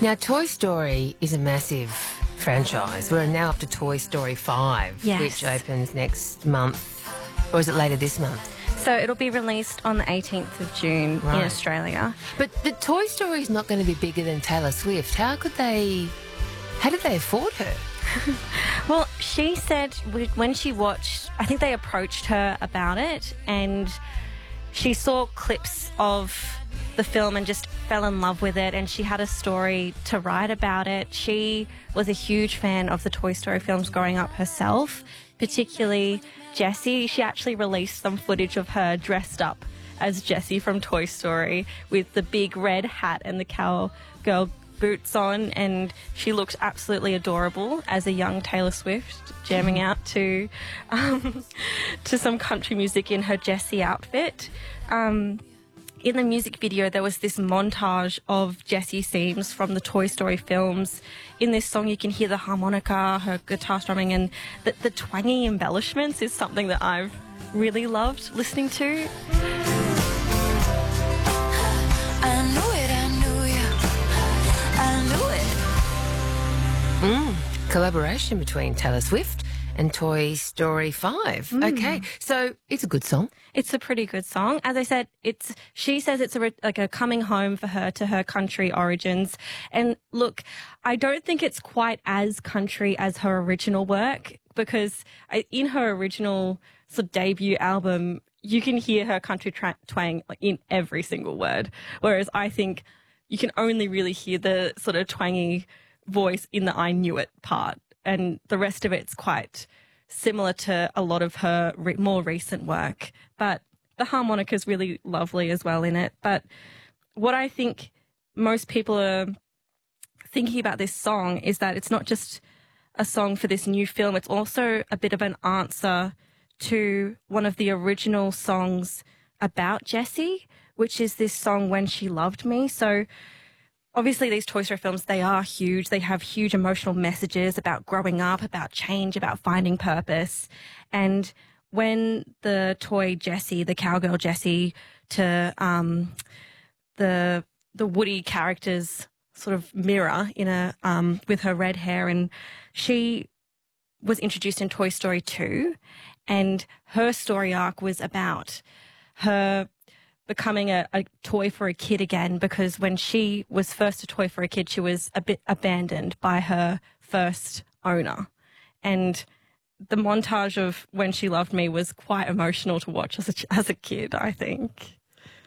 Now, Toy Story is a massive franchise. We're now up to Toy Story 5, Yes. which opens next month. Or is it later this month? So it'll be released on the 18th of June in Right. Australia. But the Toy Story is not going to be bigger than Taylor Swift. How did they afford her? Well, she said when she watched, I think they approached her about it, and she saw clips of the film and just fell in love with it, and she had a story to write about it. She was a huge fan of the Toy Story films growing up herself, particularly Jessie. She actually released some footage of her dressed up as Jessie from Toy Story with the big red hat and the cowgirl boots on, and she looked absolutely adorable as a young Taylor Swift jamming out to some country music in her Jessie outfit. In the music video, there was this montage of Jessie themes from the Toy Story films. In this song, you can hear the harmonica, her guitar strumming, and the twangy embellishments is something that I've really loved listening to. I knew it, I knew you. I knew it. Collaboration between Taylor Swift and Toy Story 5. Okay, so it's a good song. It's a pretty good song. As I said, she says it's like a coming home for her to her country origins. And look, I don't think it's quite as country as her original work, because in her original sort of debut album, you can hear her country twang in every single word. Whereas I think you can only really hear the sort of twangy voice in the I Knew It part. And the rest of it's quite similar to a lot of her more recent work. But the harmonica is really lovely as well in it. But what I think most people are thinking about this song is that it's not just a song for this new film. It's also a bit of an answer to one of the original songs about Jessie, which is this song When She Loved Me. So obviously, these Toy Story films, they are huge. They have huge emotional messages about growing up, about change, about finding purpose. And when the toy Jessie, the cowgirl Jessie, to the Woody character's sort of mirror in a with her red hair, and she was introduced in Toy Story 2, and her story arc was about her becoming a toy for a kid again, because when she was first a toy for a kid, she was a bit abandoned by her first owner. And the montage of When She Loved Me was quite emotional to watch as a kid, I think.